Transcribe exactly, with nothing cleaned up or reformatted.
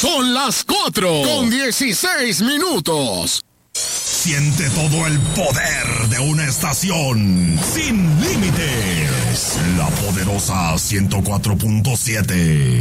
Son las cuatro con dieciséis minutos. Siente todo el poder de una estación sin límites. La poderosa ciento cuatro punto siete.